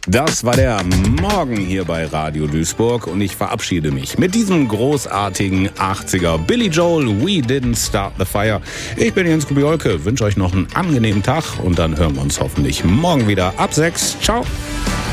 Das war der Morgen hier bei Radio Duisburg und ich verabschiede mich mit diesem großartigen 80er Billy Joel, We Didn't Start the Fire. Ich bin Jens Kubiolke, wünsche euch noch einen angenehmen Tag und dann hören wir uns hoffentlich morgen wieder ab 6. Ciao!